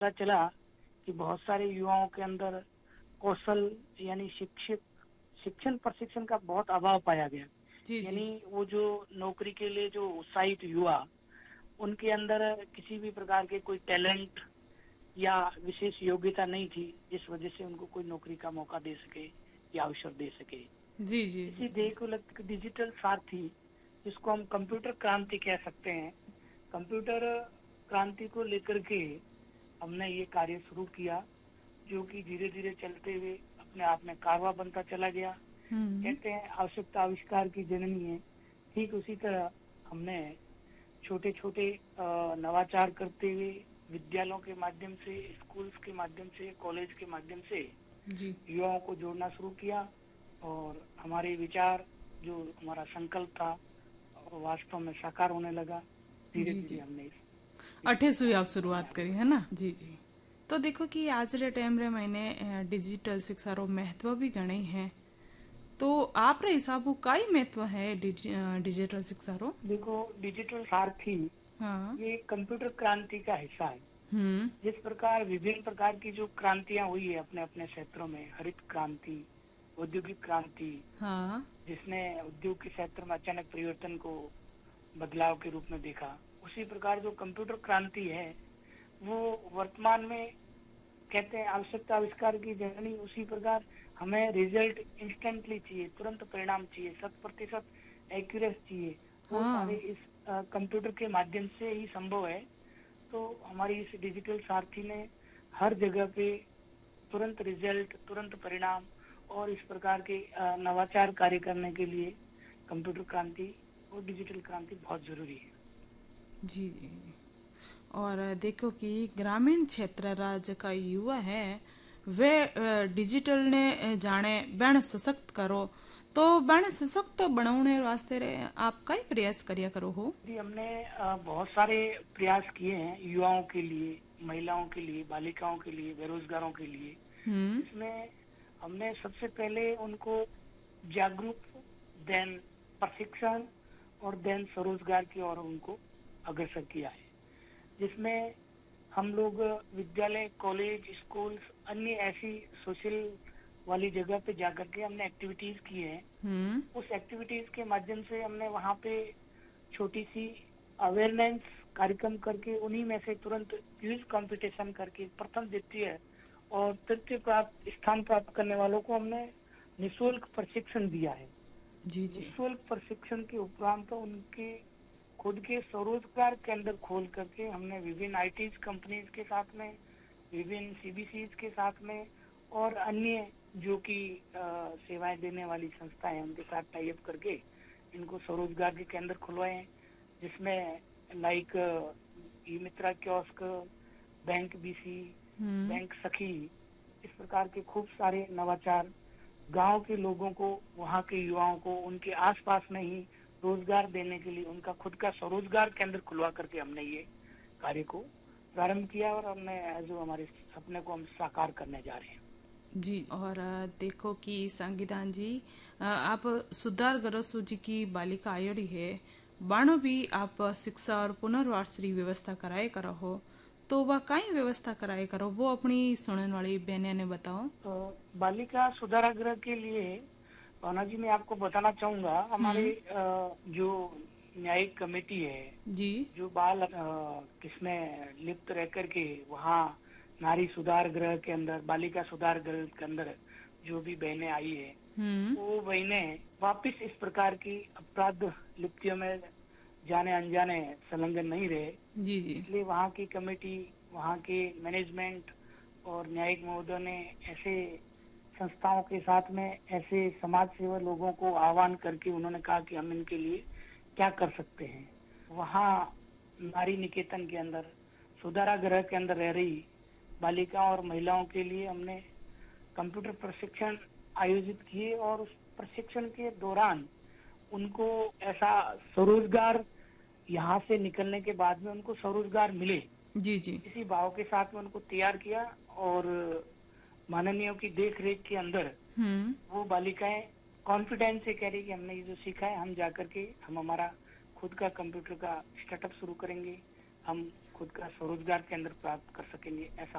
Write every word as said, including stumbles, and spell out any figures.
पता चला कि बहुत सारे युवाओं के अंदर कौशल यानी शिक्षित शिक्षण प्रशिक्षण का बहुत अभाव पाया गया। जी, जी। यानी वो जो नौकरी के लिए जो उत्साहित युवा, उनके अंदर किसी भी प्रकार के कोई टैलेंट या विशेष योग्यता नहीं थी, जिस वजह से उनको कोई नौकरी का मौका दे सके या अवसर दे सके। जी, जी, इसी जी। ध्येय को लगता कि डिजिटल सारथी, जिसको हम कंप्यूटर क्रांति कह सकते हैं, कंप्यूटर क्रांति को लेकर के हमने ये कार्य शुरू किया, जो कि धीरे धीरे चलते हुए अपने आप में कारवा बनता चला गया। हुँ। कहते हैं आवश्यकता आविष्कार की जननी है। ठीक उसी तरह हमने छोटे छोटे नवाचार करते हुए विद्यालयों के माध्यम से, स्कूल्स के माध्यम से, कॉलेज के माध्यम से जी। युवाओं को जोड़ना शुरू किया। और हमारे विचार, जो हमारा संकल्प था, वो वास्तव में साकार होने लगा। धीरे जी, धीरे जी। हमने इस अठे डिजिटल सुई आप क्रांति को शुरुआत आगे करी है बढ़ाया। ना। जी, जी। तो देखो कि आज रे टाइम रे मैंने अ, डिजिटल शिक्षा रो महत्व भी घणई है। तो आप रे हिसाब काई महत्व है डिजि, अ, डिजिटल शिक्षा रो? देखो, डिजिटल सारथी हाँ। ये कंप्यूटर क्रांति का हिस्सा है। हुँ। जिस प्रकार विभिन्न प्रकार की जो क्रांतियां हुई है अपने अपने क्षेत्रों में, हरित क्रांति, औद्योगिक क्रांति, हाँ। जिसने उद्योग के क्षेत्र में अचानक परिवर्तन को बदलाव के रूप में देखा, उसी प्रकार जो कंप्यूटर क्रांति है, वो वर्तमान में कहते हैं आवश्यकता आविष्कार की जननी। उसी प्रकार हमें रिजल्ट इंस्टेंटली चाहिए, तुरंत परिणाम चाहिए, शत प्रतिशत एक्यूरेस चाहिए। वो सारे हाँ। इस कंप्यूटर के माध्यम से ही संभव है। तो हमारी इस डिजिटल सारथी ने हर जगह पे तुरंत रिजल्ट, तुरंत परिणाम और इस प्रकार के अ, नवाचार कार्य करने के लिए कंप्यूटर क्रांति और डिजिटल क्रांति बहुत जरूरी है। जी, जी। और देखो कि ग्रामीण क्षेत्र राज्य का युवा है वे अ, डिजिटल ने अ, जाने बण सशक्त करो। तो बण सशक्त बनाने वास्ते रे आप कई प्रयास करिया करो हो? जी, हमने अ, बहुत सारे प्रयास किए हैं युवाओं के लिए, महिलाओं के लिए, बालिकाओं के लिए, बेरोजगारों के लिए। हुँ। इसमें हमने सबसे पहले उनको जागरूक, देन प्रशिक्षण और देन स्वरोजगार की ओर उनको अग्रसर किया है। जिसमें हम लोग विद्यालय, कॉलेज, स्कूल्स, अन्य ऐसी सोशल वाली जगह पे जाकर के हमने एक्टिविटीज की हैं। हुँ। उस एक्टिविटीज के माध्यम से हमने वहाँ पे छोटी सी अवेयरनेस कार्यक्रम करके उन्हीं में से तुरंत क्विज कंपटीशन करके प्रथम, द्वितीय और तृतीय प्राप्त स्थान प्राप्त करने वालों को हमने निःशुल्क प्रशिक्षण दिया है। जी, जी। निःशुल्क प्रशिक्षण के उपरांत तो उनके खुद के स्वरोजगार केंद्र खोल करके हमने विभिन्न आईटी कंपनीज के साथ में, विभिन्न सीबीसीज के साथ में और अन्य जो कि सेवाएं देने वाली संस्थाएं हैं उनके साथ टाई अप करके इनको स्वरोजगार के केंद्र खुलवाए हैं। जिसमें लाइक ई मित्रा कियोस्क, बैंक बीसी, हुँ। बैंक सखी, इस प्रकार के खूब सारे नवाचार गांव के लोगों को, वहां के युवाओं को उनके आसपास में ही रोजगार देने के लिए उनका खुद का स्वरोजगार केंद्र खुलवा करके हमने ये कार्य को प्रारंभ किया और हमने जो हमारे सपने को हम साकार करने जा रहे हैं। जी। और अ, देखो कि संगीतान जी अ, आप सुधार गरसू जी की बालिका आयोडी है बाणो भी आप शिक्षा और पुनर्वास की व्यवस्था कराए करो हो। तो वह कई व्यवस्था कराए करो वो अपनी सुनने वाली बहने ने बताओ। तो बालिका सुधारागृह के लिए भावना जी मैं आपको बताना चाहूंगा, हमारे हम्म। अ, जो न्यायिक कमेटी है, जी। जो बाल अ, किसमें लिप्त रह करके वहाँ नारी सुधार गृह के अंदर, बालिका सुधार गृह के अंदर जो भी बहनें आई है, हम्म। वो बहनें वापस इस प्रकार की अपराध लिप्तियों में जाने अनजाने संलग्न नहीं रहे। जी, जी। इसलिए वहाँ की कमेटी, वहाँ के मैनेजमेंट और न्यायिक महोदय ने ऐसे संस्थाओं के साथ में ऐसे समाज सेवा लोगों को आह्वान करके उन्होंने कहा कि हम इनके लिए क्या कर सकते हैं। वहाँ नारी निकेतन के अंदर, सुधारागृह के अंदर रह रही बालिकाओं और महिलाओं के लिए हमने कंप्यूटर प्रशिक्षण आयोजित किए और उस प्रशिक्षण के दौरान उनको ऐसा स्वरोजगार, यहाँ से निकलने के बाद में उनको स्वरोजगार मिले, जी, जी। इसी भाव के साथ में उनको तैयार किया। और माननीयों की देख रेख के अंदर हम्म। वो बालिकाएं कॉन्फिडेंस से कह रही कि हमने ये जो सीखा है हम जाकर के हम हमारा खुद का कंप्यूटर का स्टार्टअप शुरू करेंगे, हम खुद का स्वरोजगार केंद्र प्राप्त कर सकेंगे, ऐसा